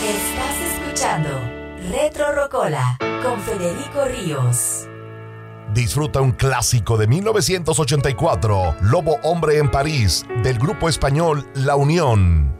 Estás escuchando Retro Rocola con Federico Ríos. Disfruta un clásico de 1984, Lobo Hombre en París, del grupo español La Unión.